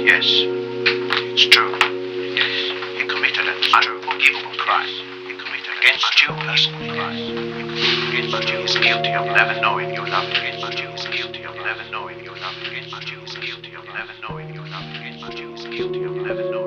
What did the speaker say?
Yes, it's true. Yes, he committed an unforgivable crime. He committed against you personally. But he is guilty of never knowing you loved him. But he is guilty of never knowing you loved him. But he is guilty of never knowing you loved him. But he is guilty of never knowing.